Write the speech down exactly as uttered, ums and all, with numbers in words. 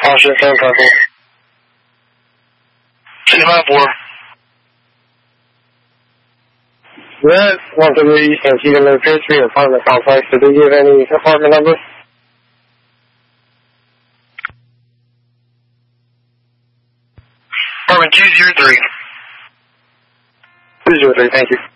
Caution, seven five four. seven five four. Red, one three East Antietam Road, Three apartment complex. Did they give any apartment number? Apartment two zero three. two zero three, thank you.